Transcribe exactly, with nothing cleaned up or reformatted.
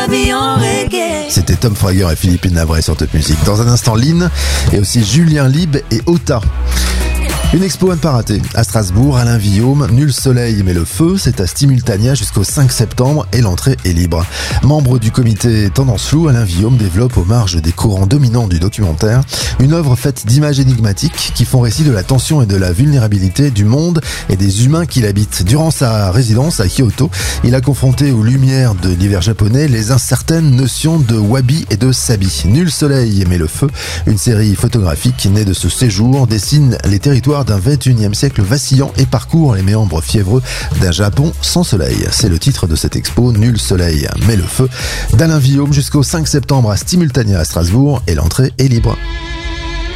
la vie en reggae. C'était Tom Frager et Philippine Lavray sur Top Music. Dans un instant, Lynn et aussi Julien Lieb et Ota. Une expo à ne pas rater. À Strasbourg, Alain Villaume, Nul soleil mais le feu, c'est à Stimultania jusqu'au cinq septembre et l'entrée est libre. Membre du comité Tendance Floue, Alain Villaume développe aux marges des courants dominants du documentaire une œuvre faite d'images énigmatiques qui font récit de la tension et de la vulnérabilité du monde et des humains qui l'habitent. Durant sa résidence à Kyoto, il a confronté aux lumières de l'hiver japonais les incertaines notions de wabi et de sabi. Nul soleil mais le feu, une série photographique née de ce séjour, dessine les territoires d'un vingt et unième siècle vacillant et parcourt les méandres fiévreux d'un Japon sans soleil. C'est le titre de cette expo, Nul soleil mais le feu, d'Alain Villaume jusqu'au cinq septembre à Stimultania à Strasbourg et l'entrée est libre.